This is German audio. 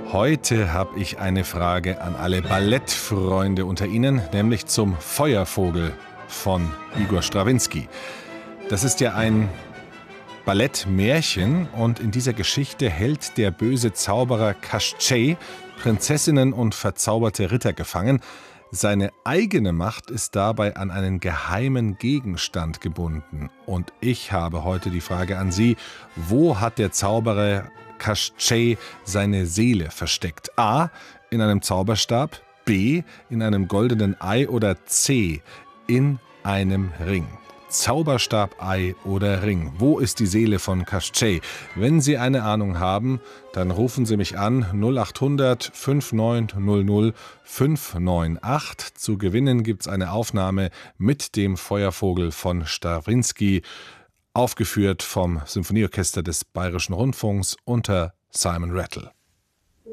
Heute habe ich eine Frage an alle Ballettfreunde unter Ihnen, nämlich zum Feuervogel von Igor Strawinski. Das ist ja ein Ballettmärchen und in dieser Geschichte hält der böse Zauberer Kaschzay Prinzessinnen und verzauberte Ritter gefangen. Seine eigene Macht ist dabei an einen geheimen Gegenstand gebunden. Und ich habe heute die Frage an Sie: Wo hat der Zauberer Kaschzay seine Seele versteckt? A. In einem Zauberstab, B. in einem goldenen Ei oder C. in einem Ring. Zauberstab, Ei oder Ring. Wo ist die Seele von Kaschzay? Wenn Sie eine Ahnung haben, dann rufen Sie mich an 0800 5900 598. Zu gewinnen gibt es eine Aufnahme mit dem Feuervogel von Strawinski, aufgeführt vom Symphonieorchester des Bayerischen Rundfunks unter Simon Rattle.